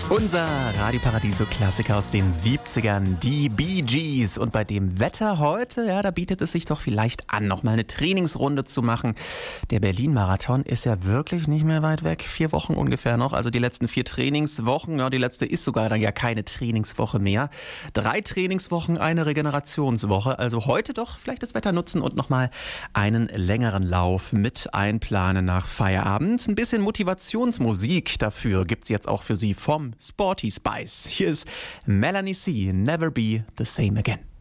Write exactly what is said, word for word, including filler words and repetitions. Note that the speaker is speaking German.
Unser Radioparadiso-Klassiker aus den siebzigern, die Bee Gees. Und bei dem Wetter heute, ja, da bietet es sich doch vielleicht an, noch mal eine Trainingsrunde zu machen. Der Berlin-Marathon ist ja wirklich nicht mehr weit weg. Vier Wochen ungefähr noch. Also die letzten vier Trainingswochen. Ja, die letzte ist sogar dann ja keine Trainingswoche mehr. Drei Trainingswochen, eine Regenerationswoche. Also heute doch vielleicht das Wetter nutzen und noch mal einen längeren Lauf mit einplanen nach Feierabend. Ein bisschen Motivationsmusik dafür gibt's jetzt auch für Sie vom Sporty Spice. Hier ist Melanie C. Never Be the Same Again.